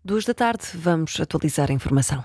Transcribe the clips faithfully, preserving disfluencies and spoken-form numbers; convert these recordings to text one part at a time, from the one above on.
Duas da tarde, vamos atualizar a informação.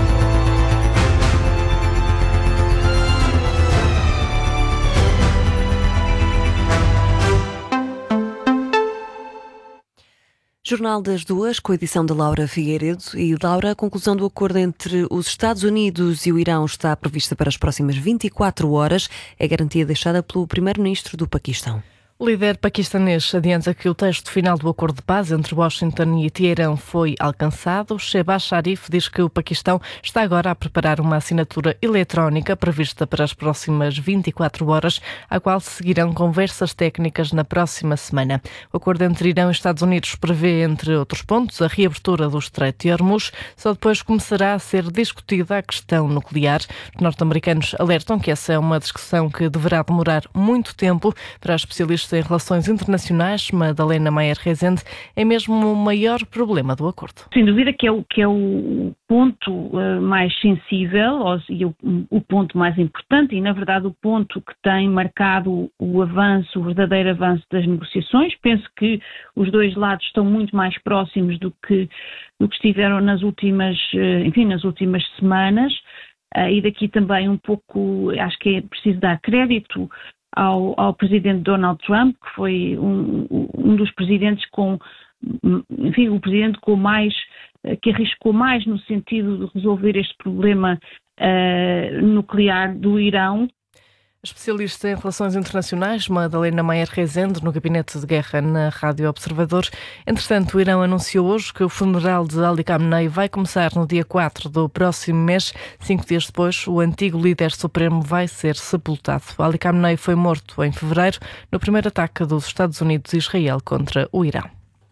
Jornal das Duas, com a edição de Laura Figueiredo. E, Laura, a conclusão do acordo entre os Estados Unidos e o Irão está prevista para as próximas vinte e quatro horas. É garantia deixada pelo primeiro-ministro do Paquistão. O líder paquistanês adianta que o texto final do acordo de paz entre Washington e Teherã foi alcançado. Shehbaz Sharif diz que o Paquistão está agora a preparar uma assinatura eletrónica prevista para as próximas vinte e quatro horas, à qual seguirão conversas técnicas na próxima semana. O acordo entre Irão e Estados Unidos prevê, entre outros pontos, a reabertura do Estreito de Hormuz. Só depois começará a ser discutida a questão nuclear. Os norte-americanos alertam que essa é uma discussão que deverá demorar muito tempo. Para a especialista em Relações Internacionais, Madalena Maier Rezende, é mesmo o maior problema do acordo. Sem dúvida que é o, que é o ponto uh, mais sensível e o, o ponto mais importante e, na verdade, o ponto que tem marcado o avanço, o verdadeiro avanço das negociações. Penso que os dois lados estão muito mais próximos do que, do que estiveram nas últimas, uh, enfim, nas últimas semanas. Uh, e daqui também um pouco, acho que é preciso dar crédito Ao, ao presidente Donald Trump, que foi um, um dos presidentes com, enfim, o presidente com mais, que arriscou mais no sentido de resolver este problema uh, nuclear do Irão. Especialista em Relações Internacionais, Madalena Maier Rezende, no Gabinete de Guerra na Rádio Observador. Entretanto, o Irão anunciou hoje que o funeral de Ali Khamenei vai começar no dia quatro do próximo mês. Cinco dias depois, o antigo líder supremo vai ser sepultado. Ali Khamenei foi morto em fevereiro no primeiro ataque dos Estados Unidos e Israel contra o Irão.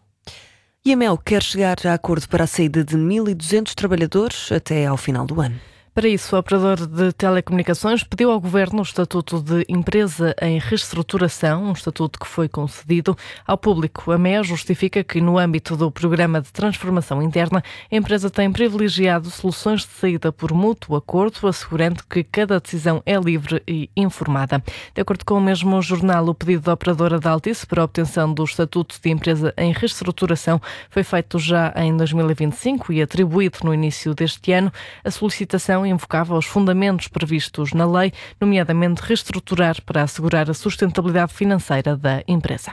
E a Mel quer chegar a acordo para a saída de mil e duzentos trabalhadores até ao final do ano. Para isso, o operador de telecomunicações pediu ao Governo o estatuto de empresa em reestruturação, um estatuto que foi concedido ao público. A M E justifica que, no âmbito do programa de transformação interna, a empresa tem privilegiado soluções de saída por mútuo acordo, assegurando que cada decisão é livre e informada. De acordo com o mesmo jornal, o pedido da operadora da Altice para a obtenção do estatuto de empresa em reestruturação foi feito já em dois mil e vinte e cinco e atribuído no início deste ano. A solicitação invocava os fundamentos previstos na lei, nomeadamente reestruturar para assegurar a sustentabilidade financeira da empresa.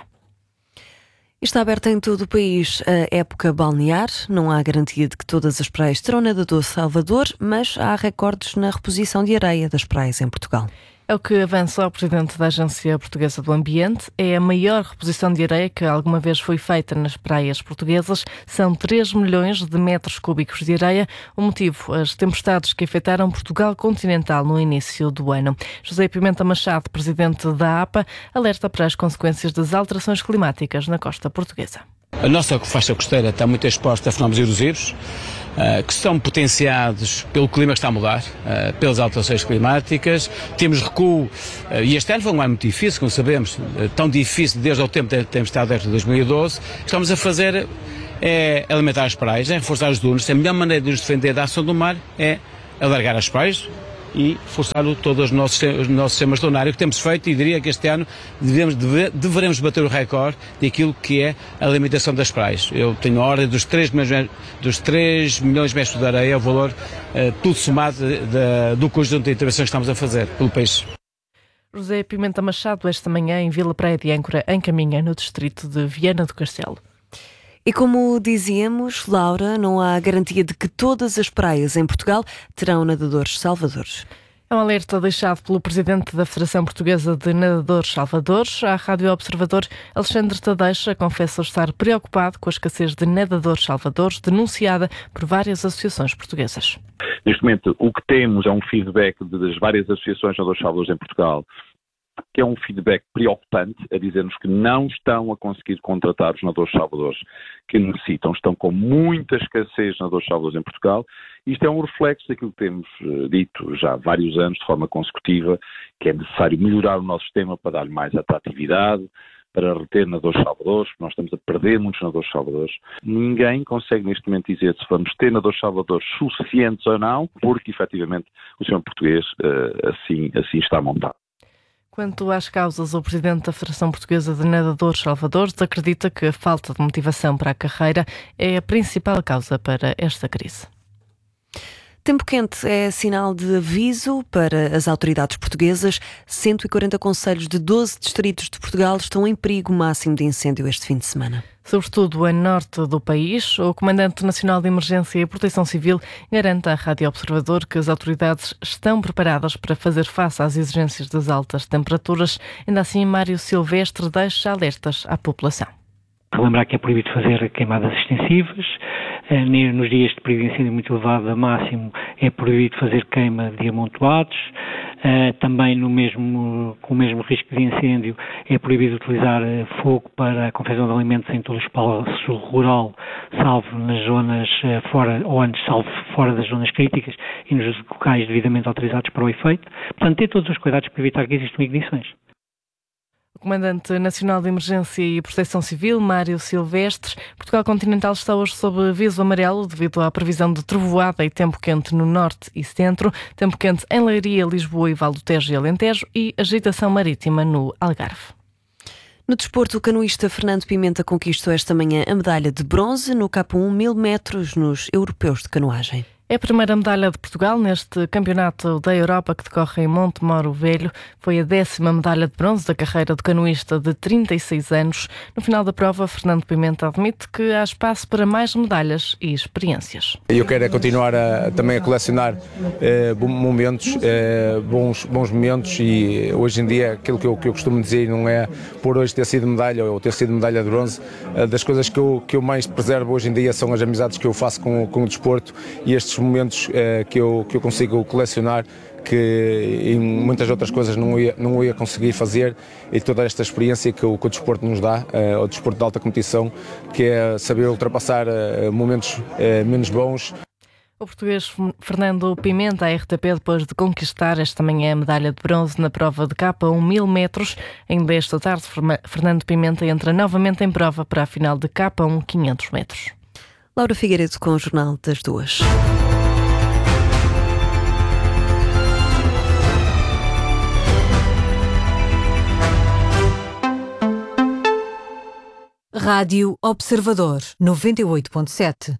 Está aberta em todo o país a época balnear. Não há garantia de que todas as praias terão nadador Salvador, mas há recordes na reposição de areia das praias em Portugal. É o que avança o presidente da Agência Portuguesa do Ambiente. É a maior reposição de areia que alguma vez foi feita nas praias portuguesas. São três milhões de metros cúbicos de areia. O motivo, as tempestades que afetaram Portugal continental no início do ano. José Pimenta Machado, presidente da A P A, alerta para as consequências das alterações climáticas na costa portuguesa. A nossa faixa costeira está muito exposta a fenómenos erosivos, Uh, que são potenciados pelo clima que está a mudar, uh, pelas alterações climáticas. Temos recuo, uh, e este ano foi um ano muito difícil, como sabemos, uh, tão difícil desde o tempo que temos estado desde dois mil e doze. Estamos a fazer é alimentar as praias, é reforçar os dunos. A melhor maneira de nos defender da ação do mar é alargar as praias e forçar todos os nossos, os nossos sistemas de dunário, que temos feito, e diria que este ano devemos, deve, deveremos bater o recorde daquilo que é a alimentação das praias. Eu tenho a ordem dos três milhões, dos três milhões de metros de areia, o valor, uh, tudo somado de, de, do conjunto de intervenções que estamos a fazer pelo país. José Pimenta Machado, esta manhã em Vila Praia de Âncora, em Caminha, no distrito de Viana do Castelo. E como dizíamos, Laura, não há garantia de que todas as praias em Portugal terão nadadores salvadores. É um alerta deixado pelo presidente da Federação Portuguesa de Nadadores Salvadores. À Rádio Observador, Alexandre Tadeixa confessa estar preocupado com a escassez de nadadores salvadores denunciada por várias associações portuguesas. Neste momento, o que temos é um feedback das várias associações de nadadores salvadores em Portugal, que é um feedback preocupante, a dizer-nos que não estão a conseguir contratar os nadadores salvadores que necessitam, estão com muita escassez de nadadores salvadores em Portugal. Isto é um reflexo daquilo que temos uh, dito já há vários anos, de forma consecutiva, que é necessário melhorar o nosso sistema para dar mais atratividade, para reter nadadores salvadores, porque nós estamos a perder muitos nadadores salvadores. Ninguém consegue neste momento dizer se vamos ter nadadores salvadores suficientes ou não, porque efetivamente o sistema português uh, assim, assim está montado. Quanto às causas, o presidente da Federação Portuguesa de Nadadores, Salvador, acredita que a falta de motivação para a carreira é a principal causa para esta crise. Tempo quente é sinal de aviso para as autoridades portuguesas. cento e quarenta concelhos de doze distritos de Portugal estão em perigo máximo de incêndio este fim de semana. Sobretudo a norte do país, o Comandante Nacional de Emergência e Proteção Civil garante à Rádio Observador que as autoridades estão preparadas para fazer face às exigências das altas temperaturas. Ainda assim, Mário Silvestre deixa alertas à população. Relembrar que é proibido fazer queimadas extensivas. Nos dias de período de incêndio muito elevado a máximo é proibido fazer queima de amontoados. Também no mesmo, com o mesmo risco de incêndio é proibido utilizar fogo para a confecção de alimentos em todo o espaço rural, salvo nas zonas fora, ou antes salvo fora das zonas críticas e nos locais devidamente autorizados para o efeito. Portanto, ter todos os cuidados para evitar que existam ignições. O Comandante Nacional de Emergência e Proteção Civil, Mário Silvestre. Portugal Continental está hoje sob aviso amarelo devido à previsão de trovoada e tempo quente no norte e centro, tempo quente em Leiria, Lisboa e Val do Tejo e Alentejo e agitação marítima no Algarve. No desporto, o canoísta Fernando Pimenta conquistou esta manhã a medalha de bronze no K um mil metros nos Europeus de Canoagem. É a primeira medalha de Portugal neste campeonato da Europa que decorre em Montemoro Velho. Foi a décima medalha de bronze da carreira do canoísta de trinta e seis anos. No final da prova, Fernando Pimenta admite que há espaço para mais medalhas e experiências. Eu quero é continuar a, também a colecionar eh, momentos, eh, bons, bons momentos e hoje em dia aquilo que eu, que eu costumo dizer não é por hoje ter sido medalha ou ter sido medalha de bronze. Eh, das coisas que eu, que eu mais preservo hoje em dia são as amizades que eu faço com, com o desporto e estes momentos eh, que, eu, que eu consigo colecionar, que em muitas outras coisas não ia, não ia conseguir fazer, e toda esta experiência que o, que o desporto nos dá, eh, o desporto de alta competição, que é saber ultrapassar eh, momentos eh, menos bons. O português Fernando Pimenta, à R T P, depois de conquistar esta manhã a medalha de bronze na prova de K um mil metros. Ainda esta tarde, Fernando Pimenta entra novamente em prova para a final de K um quinhentos metros. Laura Figueiredo com o Jornal das Duas. Rádio Observador, noventa e oito ponto sete.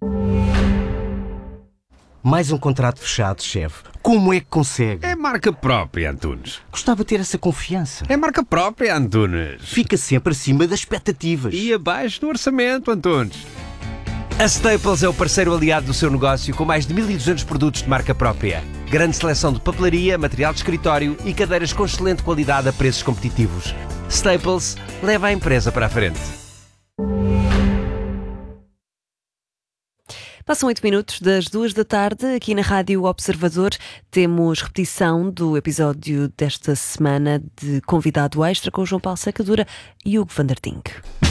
Mais um contrato fechado, chefe. Como é que consegue? É marca própria, Antunes. Gostava de ter essa confiança. É marca própria, Antunes. Fica sempre acima das expectativas. E abaixo do orçamento, Antunes. A Staples é o parceiro aliado do seu negócio com mais de mil e duzentos produtos de marca própria. Grande seleção de papelaria, material de escritório e cadeiras com excelente qualidade a preços competitivos. Staples leva a empresa para a frente. Passam oito minutos das duas da tarde, aqui na Rádio Observador. Temos repetição do episódio desta semana de Convidado Extra com o João Paulo Sacadura e Hugo van der Dink.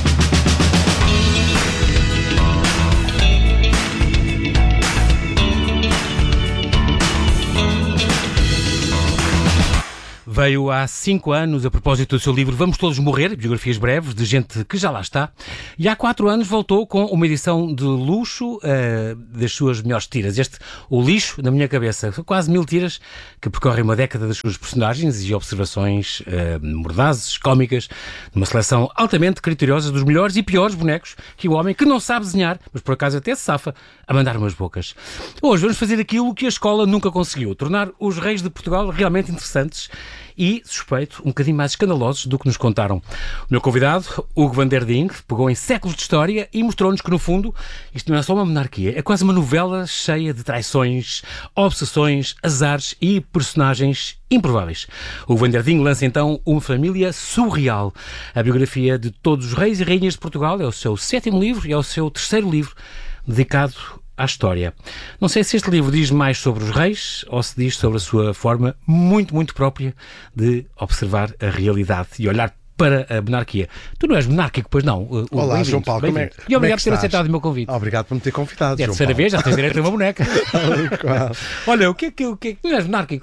Veio há cinco anos a propósito do seu livro Vamos Todos Morrer, biografias breves de gente que já lá está, e há quatro anos voltou com uma edição de luxo uh, das suas melhores tiras. Este, O Lixo da Minha Cabeça, são quase mil tiras que percorrem uma década das suas personagens e observações uh, mordazes, cómicas, numa seleção altamente criteriosa dos melhores e piores bonecos que o homem que não sabe desenhar, mas por acaso até se safa, a mandar umas bocas. Hoje vamos fazer aquilo que a escola nunca conseguiu, tornar os reis de Portugal realmente interessantes e, suspeito, um bocadinho mais escandalosos do que nos contaram. O meu convidado, Hugo van der Dink, pegou em séculos de história e mostrou-nos que, no fundo, isto não é só uma monarquia, é quase uma novela cheia de traições, obsessões, azares e personagens improváveis. O van der Dink lança então Uma Família Surreal. A biografia de todos os reis e rainhas de Portugal é o seu sétimo livro e é o seu terceiro livro dedicado à história. Não sei se este livro diz mais sobre os reis ou se diz sobre a sua forma muito, muito própria de observar a realidade e olhar para a monarquia. Tu não és monárquico, pois não? Olá, João Paulo, como é, e obrigado por ter aceitado o meu convite. Obrigado por me ter convidado, É a terceira vez, já tens direito a uma boneca. Olha, Olha, o que é que, o que, é que tu és monárquico?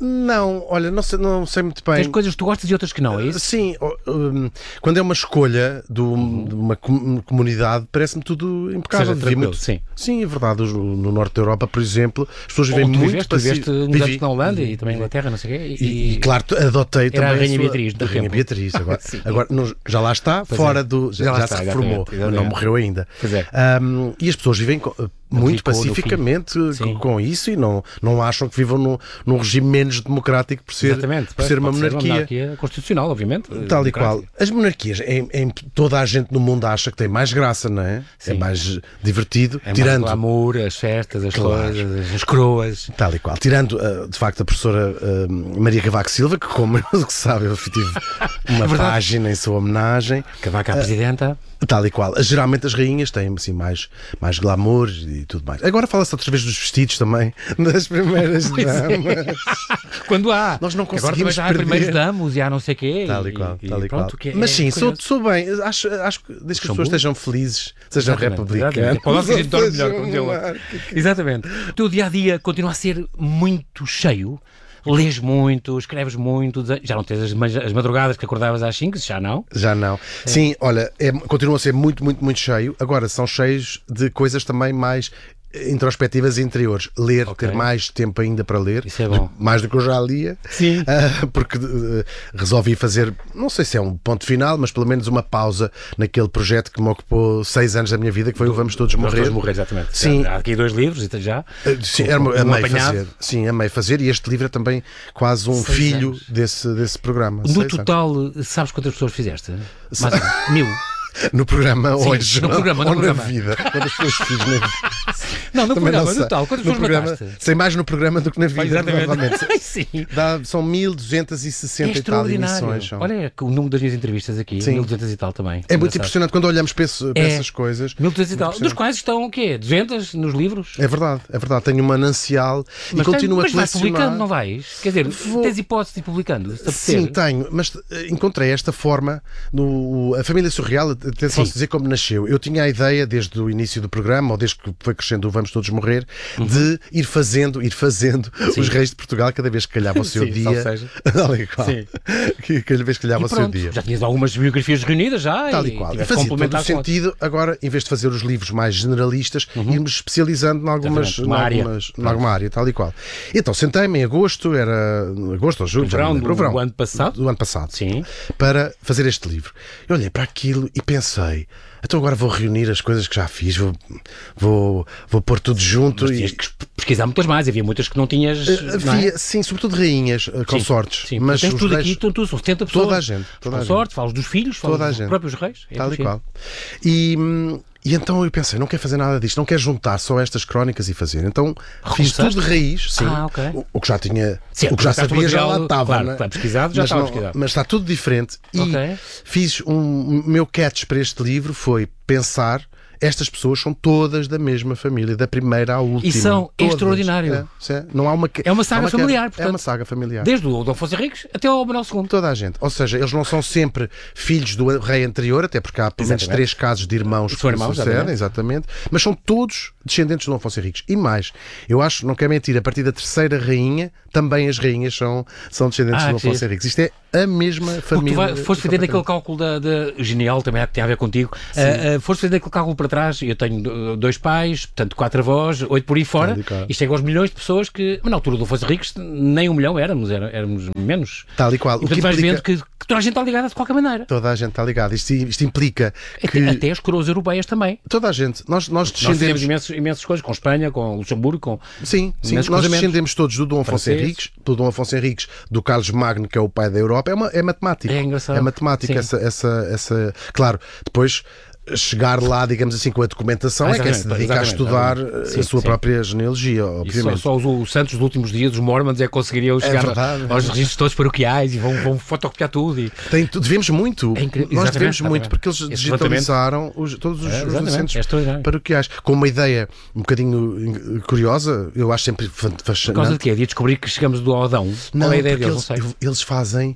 Não, olha, não sei, não sei muito bem. Tens coisas que tu gostas e outras que não, é isso? Sim, um, quando é uma escolha do, uhum. de uma comunidade, parece-me tudo impecável. Seja muito... sim. sim, é verdade. No norte da Europa, por exemplo, as pessoas vivem muito... Viveste, tu viveste uns anos na Holanda e também na Inglaterra, não sei o quê. E, e, e claro, adotei era também a Rainha a sua... Beatriz. Da Rainha Beatriz. Agora, agora não, já lá está, pois fora é. do... Já, já, já está, se reformou, exatamente. não morreu ainda. É. Um, e as pessoas vivem muito pacificamente com, com isso e não, não acham que vivam no, num regime menos democrático por ser, Exatamente, por ser uma monarquia. Ser uma monarquia constitucional, obviamente. Tal e qual. As monarquias, em, em, toda a gente no mundo acha que tem mais graça, não é? Sim. É mais divertido. É tirando mais glamour, as festas, as claro. coisas, as coroas. Tal e qual. Tirando, uh, de facto, a professora uh, Maria Cavaco Silva, que, como se sabe, eu tive uma é página em sua homenagem. Cavaco à uh, Presidenta. Tal e qual. Geralmente as rainhas têm assim, mais, mais glamour e tudo mais. Agora fala-se outra vez dos vestidos também, das primeiras damas. É. Quando há. Nós não conseguimos Agora também já há perder. primeiros damos e há não sei o quê. Tal e qual. E, tal e pronto, qual. É, Mas sim, é sou, sou bem. Acho, acho que desde que as pessoas estejam felizes, sejam republicanas. Para nós que a gente dorme melhor. Como exatamente. O teu dia-a-dia continua a ser muito cheio. Lês muito, escreves muito, já não tens as, as madrugadas que acordavas às cinco, já não? Já não. É. Sim, olha, é, continua a ser muito, muito, muito cheio. Agora, são cheios de coisas também mais introspectivas e interiores. Ler, okay. ter mais tempo ainda para ler. Isso é bom. Mais do que eu já lia. Sim. Uh, porque uh, resolvi fazer, não sei se é um ponto final, mas pelo menos uma pausa naquele projeto que me ocupou seis anos da minha vida, que foi do, o Vamos Todos Morrer. Vamos Todos Morrer, exatamente. Sim. Há aqui dois livros e já. Uh, sim, era, amei fazer. Sim, amei fazer e este livro é também quase um seis filho desse, desse programa. No total, anos. Sabes quantas pessoas fizeste? Mais mil. No programa Sim, hoje, no programa, no ou programa. na vida. Quantas pessoas fiz na vida? Não, no Também programa, não no total. Quantas pessoas programa, mataste? Sei mais no programa do que na vida, exatamente. provavelmente. Sim. Dá, são mil duzentas e sessenta é e tal emissões. São. Olha o número das minhas entrevistas aqui, Sim. mil e duzentas e tal também. É muito impressionante quando olhamos para, esse, para é. essas coisas. mil e duzentas e tal, dos quais estão o quê? duzentas nos livros? É verdade, é verdade. Tenho um manancial mas e continuo tem, a colecionar. Mas vais publicando, não vais? Quer dizer, Vou... tens hipótese de ir publicando? Sim, tenho, mas encontrei esta forma no a Família Surreal, até posso dizer como nasceu. Eu tinha a ideia, desde o início do programa, ou desde que foi crescendo o Vamos Todos Morrer, uhum. de ir fazendo, ir fazendo Sim. os reis de Portugal cada vez que calhava o seu Sim, dia. Seja. Tal e qual. Sim. Cada vez que calhava e o pronto, seu dia. Já tinhas algumas biografias reunidas já. Tal e, e qual. E fazia todo o sentido, agora, em vez de fazer os livros mais generalistas, uhum. irmos especializando em algumas, em algumas, em alguma área, tal e qual. Então, sentei-me em agosto, era agosto ou julho, verão, do, verão, do ano passado. Do ano passado. Sim. Para fazer este livro. Eu olhei para aquilo e pensei, então agora vou reunir as coisas que já fiz, vou, vou, vou pôr tudo junto. Mas tinhas e... que pesquisar muitas mais, havia muitas que não tinhas. Havia, não é? Sim, sobretudo rainhas, consortes. Sim, sim. Mas tens tudo reis... aqui, estão tudo, são setenta pessoas. Toda a gente. Toda consortes, falas dos filhos, falas toda dos gente. próprios reis. É tal e qual. E, e então eu pensei, não quero fazer nada disto, não quero juntar só estas crónicas e fazer. Então fiz tudo de raiz, sim. Ah, okay. o, o que já tinha, sim, o que já sabia já lá estava. Claro, né? claro, pesquisado, já mas, estava não, pesquisado. Mas está tudo diferente. E okay. fiz um. O meu catch para este livro foi pensar. Estas pessoas são todas da mesma família, da primeira à última. E são todas. extraordinário. É, é, não há uma, é uma saga uma familiar. Portanto, é uma saga familiar. Desde o Dom Afonso Henriques até ao Manuel segundo. Toda a gente. Ou seja, eles não são sempre filhos do rei anterior, até porque há pelo menos três casos de irmãos que irmãos, sucedem, exatamente. exatamente. Mas são todos descendentes do Dom Afonso Henriques. E mais, eu acho, não quero mentir, a partir da terceira rainha, também as rainhas são, são descendentes ah, do Dom Afonso Henriques. Isto é a mesma família. Tu vai, foste fazer aquele cálculo da, da genial, também tem a ver contigo. Uh, uh, foste fazer aquele cálculo para trás. Eu tenho dois pais, portanto quatro avós, oito por aí fora, é, e chega aos milhões de pessoas que, mas na altura do Afonso Henriques nem um milhão éramos, éramos menos. Tal e qual. E, portanto, o que vais implica... vendo que, que toda a gente está ligada de qualquer maneira. Toda a gente está ligada. Isto, isto implica até, que... Até as coroas europeias também. Toda a gente. Nós, nós descendemos... Nós fizemos imensos, imensas coisas, com Espanha, com Luxemburgo, com... Sim, sim. Nós descendemos todos do Dom Afonso Henriques, do Dom Afonso Henriques, do Carlos Magno, que é o pai da Europa. É, uma, é matemática. É engraçado. É matemática essa, essa, essa... Claro, depois... chegar lá, digamos assim, com a documentação ah, é quem se dedica a estudar sim, a sua sim. própria genealogia, obviamente. Só, só os, os santos dos últimos dias, os mormons, é que conseguiriam chegar é aos registros todos paroquiais e vão, vão fotocopiar tudo. E... Tem, devemos muito. É incrível. Nós devemos exatamente. muito, porque eles Esse digitalizaram os, todos os, é, os centros é paroquiais. Com uma ideia um bocadinho curiosa, eu acho sempre fascinante. Por causa de quê? De descobrir que chegamos do Algodão? Não, Qual é a ideia deles? Eles, não eles fazem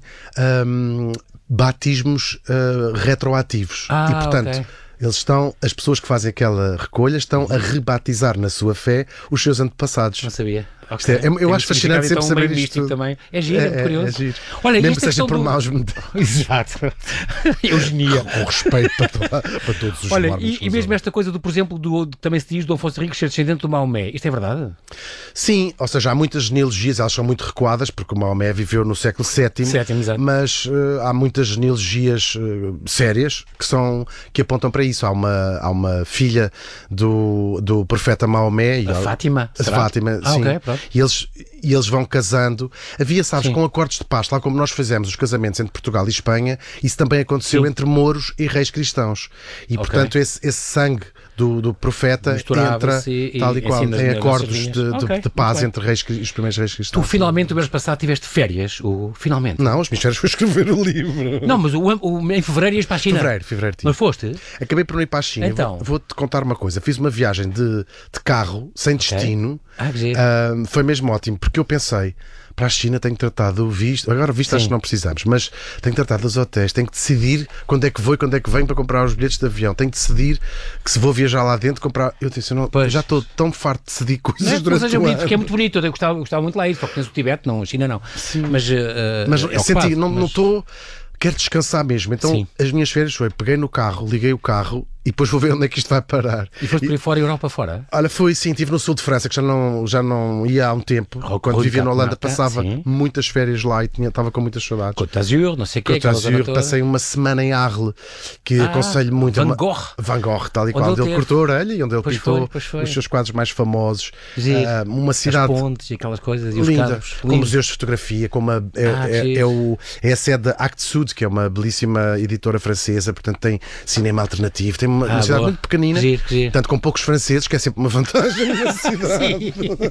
um, batismos uh, retroativos. Ah, e, portanto... Okay. Eles estão, as pessoas que fazem aquela recolha estão a rebatizar na sua fé os seus antepassados. Não sabia. Okay. Isto é, eu Tem acho fascinante sempre então, saber meio isto. Também. É giro, é, é curioso. É giro. Olha, mesmo que seja questão por do... maus Exato. Eugenia. Com respeito para, toda, para todos os Olha, mormons. e, e mesmo esta coisa do, por exemplo, do, também se diz do Afonso Henriques ser descendente do Maomé. Isto é verdade? Sim, ou seja, há muitas genealogias, elas são muito recuadas, porque o Maomé viveu no século sétimo, Sétimo, exato. mas uh, há muitas genealogias uh, sérias que, são, que apontam para isso. Há uma, há uma filha do, do profeta Maomé. A Fátima? A Fátima, ah, sim. Okay, pronto. E eles, e eles vão casando. Havia, sabes, sim. com acordos de paz, tal como nós fizemos os casamentos entre Portugal e Espanha, isso também aconteceu sim. entre mouros e reis cristãos. E, okay. portanto, esse, esse sangue do, do profeta entra e, tal e qual em acordos de, de, okay, de paz entre reis, os primeiros reis cristãos. Tu finalmente, o mês passado, tiveste férias? O, finalmente? Não, os minhas férias foi escrever o livro. Não, mas o, o, em fevereiro ias para a China? Fevereiro, fevereiro. Mas foste? Acabei por não ir para a China. Então. Vou-te vou contar uma coisa. Fiz uma viagem de, de carro, sem destino. Okay. Ah, uh, foi mesmo ótimo, porque eu pensei, para a China tenho que tratar do visto. Agora, visto Sim. acho que não precisamos, mas tenho que tratar dos hotéis, tenho que decidir quando é que vou e quando é que venho para comprar os bilhetes de avião. Tenho que decidir que se vou viajar lá dentro, comprar. Eu disse, eu não, já estou tão farto de decidir coisas não, durante não seja o bonito, ano. porque é muito bonito. Eu gostava, gostava muito lá ir, só conheço o Tibete, não, a China não. Sim. Mas, uh, mas é senti, ocupado, não mas... estou. Quero descansar mesmo. Então, Sim. as minhas férias foi, peguei no carro, liguei o carro e depois vou ver onde é que isto vai parar. E foste por aí fora, Europa fora? Olha, foi sim, estive no sul de França, que já não, já não ia há um tempo. Oh, quando vivia na Holanda, passava sim. muitas férias lá e tinha, estava com muitas saudades. Côte d'Azur, não sei o que. Côte d'Azur, passei uma semana em Arles, que ah, aconselho muito. Van Gogh. Van Gogh, tal e qual. Onde ele, ele cortou a orelha e onde ele pois pintou foi, foi. os seus quadros mais famosos. Uh, uma cidade. As pontes e aquelas coisas. E linda, os campos, com lindo. Museus de fotografia, com uma, é, ah, é, é, o, é a sede da Actes Sud, que é uma belíssima editora francesa, portanto tem cinema alternativo, tem uma, ah, uma cidade boa. muito pequenina, giro, giro. portanto com poucos franceses, que é sempre uma vantagem na cidade.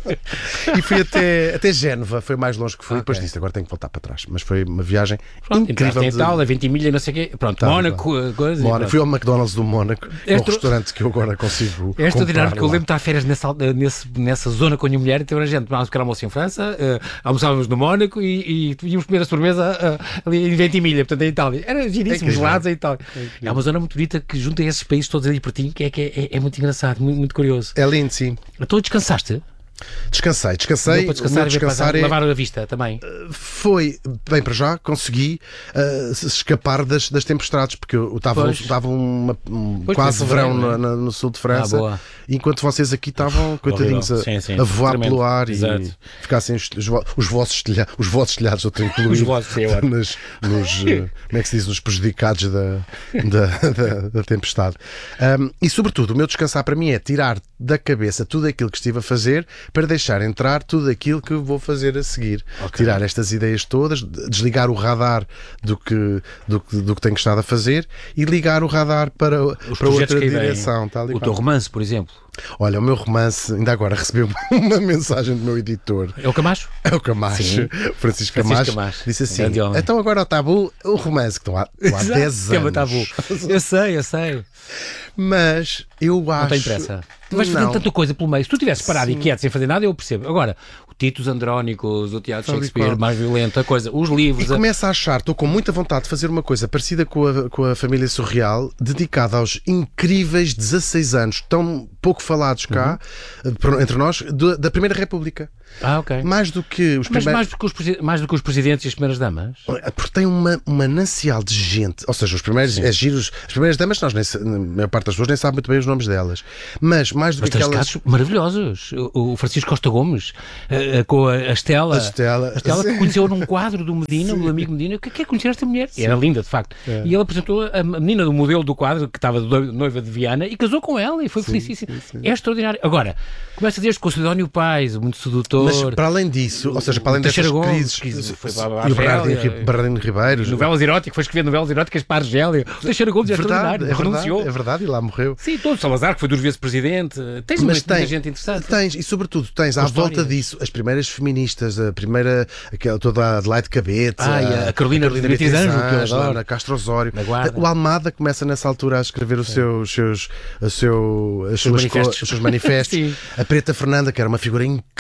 E fui até, até Génova, foi mais longe que fui, okay. depois disso, agora tenho que voltar para trás, mas foi uma viagem pronto, incrível. Em Itália, vinte milhas, não sei o quê, pronto, tá, Mónaco, coisa. Mónaco. Fui ao McDonald's do Mónaco, é um restaurante que eu agora consigo É extraordinário, porque eu lá. lembro de estar a férias nessa, nesse, nessa zona com a minha mulher, e ter a gente, tomávamos um almoço em França, uh, almoçávamos no Mónaco e, e íamos comer a sobremesa uh, ali em Ventimiglia, portanto em Itália. Era giríssimo, gelados em Itália. É, é uma zona muito bonita que junta esses países todos ali pertinho, que é, que é, é, é muito engraçado, muito, muito curioso. É lindo, sim. Então descansaste? Descansei, descansei. Deu para descansar, descansar é... é... lavar a vista também. Foi, bem, para já consegui uh, escapar das, das tempestades, porque eu estava uma, um, pois, quase verão no, no, no sul de França, ah, enquanto vocês aqui estavam, coitadinhos, a, sim, sim, a voar tremendo. Pelo ar Exato. E ficassem os, os, os vossos telhados, os vossos telhados, eu tenho que incluir, os vossos, nos, nos, uh, como é que se diz, nos prejudicados da, da, da, da tempestade. Um, e sobretudo, o meu descansar para mim é tirar da cabeça tudo aquilo que estive a fazer para deixar entrar tudo aquilo que vou fazer a seguir. Okay. Tirar estas ideias todas, desligar o radar do que, do, que, do que tenho estado a fazer e ligar o radar para, para outra direção. Tal e o teu romance, por exemplo? Olha, o meu romance, ainda agora recebeu uma mensagem do meu editor. É o Camacho? É o Camacho, Sim. Francisco, Francisco Camacho, Camacho. Disse assim, então agora o tabu, o romance, que estão há, há dez anos. Tabu. Eu sei, eu sei. Mas eu acho... Não tem pressa. Tu vais fazendo tanta coisa pelo meio. Se tu tivesses parado Sim. e quieto sem fazer nada, eu percebo. Agora, o Titus Andrónicos, o Teatro Shakespeare, mais violento, a coisa, os livros... E a... começo a achar, estou com muita vontade de fazer uma coisa parecida com a, com a Família Surreal, dedicada aos incríveis dezasseis anos, tão pouco falados cá, uhum. entre nós, do, da Primeira República. Ah, ok. Mais do que os primeiros... Mas mais do que os, mais do que os presidentes e as primeiras damas? Porque tem uma, uma manancial de gente. Ou seja, os primeiros é giros, as primeiras damas, nós nem, a maior parte das pessoas nem sabe muito bem os nomes delas. Mas mais do mas que aquelas... casos maravilhosos. O, o Francisco Costa Gomes, a, a, com a, a Estela. A Estela. A Estela que conheceu num quadro do Medina, o amigo Medina. O que é conhecer esta mulher? E era linda, de facto. É. E ele apresentou a menina do modelo do quadro, que estava noiva de Viana, e casou com ela e foi felicíssimo. É extraordinário. Agora, começa desde com o Sidónio Pais, muito sedutor. Mas para além disso, ou seja, para além dessas crises, que foi para e o Bernardino Ribeiro, novelas eróticas, foi escrever novelas eróticas para a Argélia. O Teixeira Gomes é extraordinário, é verdade, renunciou. É verdade, e lá morreu. Sim, todo Salazar, que foi duas vezes presidente. Tens Mas muita tem, gente interessante. Tens, e sobretudo tens à volta disso as primeiras feministas, a primeira, aquela, toda a Adelaide Cabete, ah, a, a Carolina Beatriz Anjo, a Ana Castro Osório. O Almada começa nessa altura a escrever os seus, seus, o seu, as suas manifestos. Co, os seus manifestos. A Preta Fernanda, que era uma figura incrível, que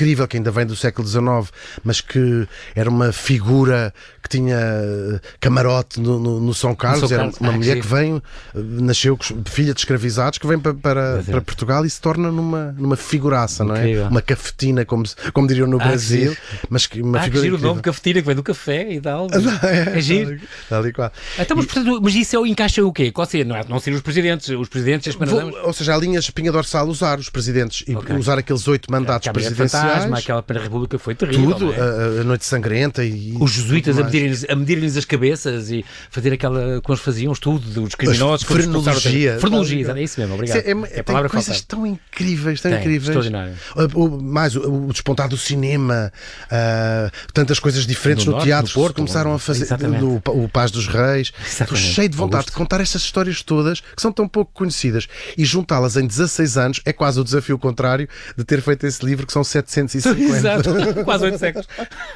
ainda vem do século dezenove, mas que era uma figura que tinha camarote no, no, no São Carlos, no São Carlos. Era uma ah, mulher sim. que vem, nasceu filha de escravizados, que vem para, para, para Portugal e se torna numa, numa figuraça, não é? Uma cafetina, como, como diriam no ah, Brasil, mas que uma ah, figura que giro o nome cafetina, que vem do café e tal. É, é giro. Tal e qual. Então, mas, portanto, mas isso é, encaixa o quê? Qual seria? Não, não seriam os presidentes, os presidentes as Vou, Ou seja, a linha espinha dorsal usar os presidentes e okay. usar aqueles oito mandatos presidenciais. Fantasma, aquela Primeira República foi terrível. Tudo, é? a, a Noite Sangrenta e os jesuítas a medirem-lhes medirem as cabeças e fazer aquela como eles faziam, estudo dos criminosos. Frenologia. Frenologia, é isso mesmo, obrigado. É, é, é tem coisas faltante. tão incríveis, tão tem, incríveis. Extraordinário. O, o, mais o, o despontar do cinema, uh, tantas coisas diferentes no, no norte, teatro, no Porto, começaram a fazer do, o Paz dos Reis. Estou cheio de vontade Augusto. de contar estas histórias todas que são tão pouco conhecidas e juntá-las em dezasseis anos é quase o desafio contrário de ter feito esse livro, que são setecentos e cinquenta. Exato, quase oito séculos.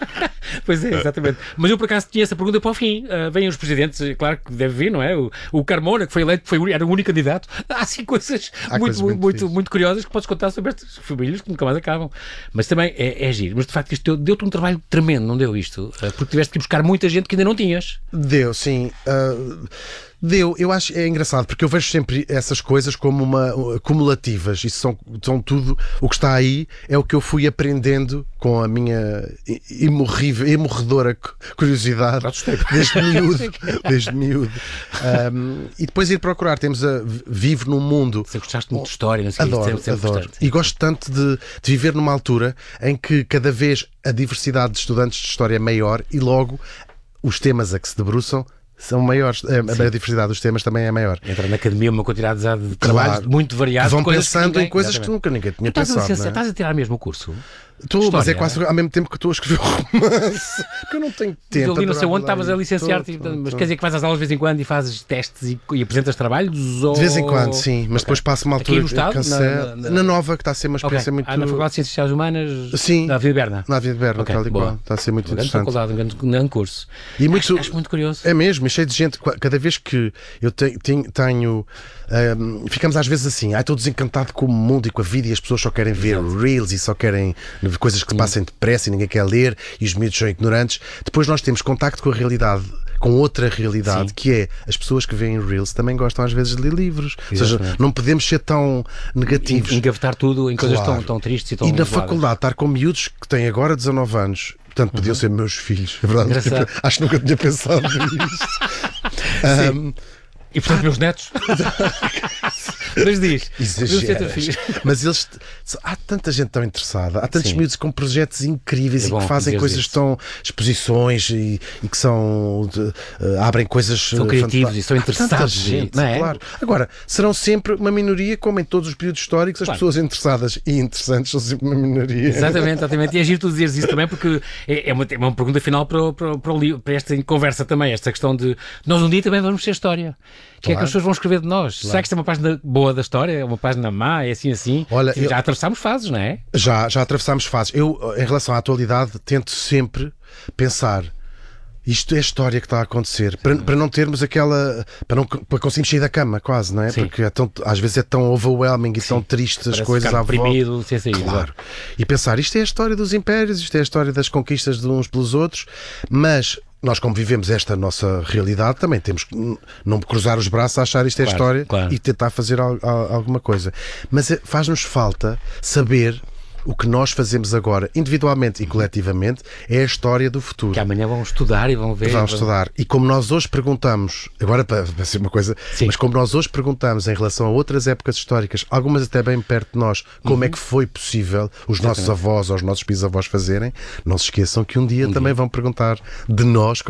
Pois é, exatamente. Mas eu por acaso tinha essa pergunta para o fim. Uh, vêm os presidentes, claro que deve vir, não é? O, o Carmona, que foi eleito, foi, era o único candidato. Há assim coisas, Há muito, coisas muito, muito, muito curiosas que podes contar sobre estas famílias que nunca mais acabam. Mas também é, é giro. Mas de facto isto deu-te um trabalho tremendo, não deu isto? Uh, porque tiveste que ir buscar muita gente que ainda não tinhas. Deu, sim. Uh... Deu, eu acho é engraçado porque eu vejo sempre essas coisas como uma acumulativas. Isso são, são tudo o que está aí, é o que eu fui aprendendo com a minha imorrível, imorredora curiosidade desde miúdo, desde miúdo. Um, e depois ir procurar, temos a vivo num mundo. Você gostaste muito de história, não sei. Adoro, sempre, sempre adoro. E gosto tanto de, de viver numa altura em que cada vez a diversidade de estudantes de história é maior e logo os temas a que se debruçam são maiores, a, a diversidade dos temas também é maior. Entra na academia uma quantidade de trabalhos claro. muito variados. Vão coisas pensando que ninguém, em coisas exatamente. que nunca ninguém tinha tu pensado. Estás a, não é? estás a tirar mesmo o curso? Estou, mas é quase ao mesmo tempo que estou a escrever um romance. Porque eu não tenho tempo. Eu li não sei onde estavas a licenciar-te, mas quer dizer que vais às aulas de vez em quando e fazes testes e, e apresentas trabalhos? Ou... De vez em quando, sim, mas okay. depois passo uma altura que cancelo. Na, na, na Nova, que está a ser uma experiência okay. muito. Ah, na Faculdade de Ciências Sociais Humanas? Sim. Na Vida Berna? Na Vida Berna, okay. tal e qual. Está a ser muito uma interessante. Faculdade, um grande, um grande curso. E muito, acho, acho muito curioso. É mesmo, é cheio de gente. Cada vez que eu tenho. tenho, tenho um, ficamos às vezes assim, ah, estou desencantado com o mundo e com a vida e as pessoas só querem ver Exato. reels e só querem coisas que se passem depressa e ninguém quer ler e os miúdos são ignorantes. Depois nós temos contacto com a realidade, com outra realidade, Sim. que é as pessoas que veem reels também gostam às vezes de ler livros. Exatamente. Ou seja, não podemos ser tão negativos. Engavetar tudo em coisas claro. tão, tão tristes e tão E na isoladas. faculdade, estar com miúdos que têm agora dezanove anos, portanto podiam uhum. ser meus filhos, é verdade? Tipo, acho que nunca tinha pensado nisso. um, E portanto, meus netos. Mas diz, mas eles há tanta gente tão interessada, há tantos miúdos com projetos incríveis é e que fazem coisas isso. tão exposições e, e que são de, uh, abrem coisas são criativos e são interessados gente, não é? Claro. Agora, serão sempre uma minoria, como em todos os períodos históricos, as claro. pessoas interessadas e interessantes são sempre uma minoria. Exatamente, exatamente. E é giro tu dizeres isso também, porque é, é, uma, é uma pergunta final para, para, para, o, para esta conversa também, esta questão de nós um dia também vamos ser história. O que claro. é que as pessoas vão escrever de nós? Claro. Será que isto é uma página boa da história? É uma página má? É assim assim? Olha, já eu... atravessámos fases, não é? Já, já atravessámos fases. Eu, em relação à atualidade, tento sempre pensar isto é a história que está a acontecer, para, para não termos aquela, para não para conseguirmos sair da cama quase, não é? Sim. Porque é tão, às vezes é tão overwhelming e Sim. tão tristes as coisas à volta. Sem sair, claro. E pensar, isto é a história dos impérios, isto é a história das conquistas de uns pelos outros, mas nós, como vivemos esta nossa realidade, também temos que não cruzar os braços a achar isto é claro, história claro. e tentar fazer al- al- alguma coisa. Mas faz-nos falta saber o que nós fazemos agora, individualmente e coletivamente, é a história do futuro. Que amanhã vão estudar e vão ver. Vão estudar. E como nós hoje perguntamos, agora para, para ser uma coisa, Sim. mas como nós hoje perguntamos em relação a outras épocas históricas, algumas até bem perto de nós, como uhum. é que foi possível os Exatamente. nossos avós ou os nossos bisavós fazerem, não se esqueçam que um dia um também dia. vão perguntar de nós